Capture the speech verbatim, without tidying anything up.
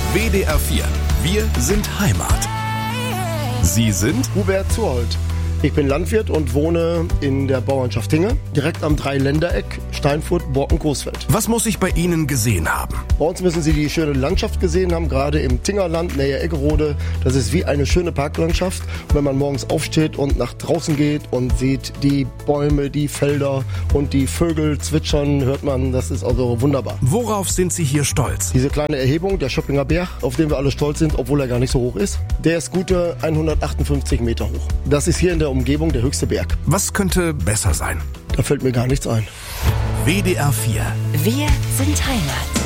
W D R vier. Wir sind Heimat. Sie sind Hubert Zurhold. Ich bin Landwirt und wohne in der Bauernschaft Hinge, direkt am Dreiländereck, Steinfurt, Borken, Coesfeld. Was muss ich bei Ihnen gesehen haben? Bei uns müssen Sie die schöne Landschaft gesehen haben, gerade im Tingerland, nähe Eggerode. Das ist wie eine schöne Parklandschaft. Und wenn man morgens aufsteht und nach draußen geht und sieht die Bäume, die Felder und die Vögel zwitschern, hört man, das ist also wunderbar. Worauf sind Sie hier stolz? Diese kleine Erhebung, der Schöppinger Berg, auf den wir alle stolz sind, obwohl er gar nicht so hoch ist, der ist gute hundertachtundfünfzig Meter hoch. Das ist hier in der Umgebung der höchste Berg. Was könnte besser sein? Da fällt mir gar nichts ein. W D R vier. Wir sind Heimat.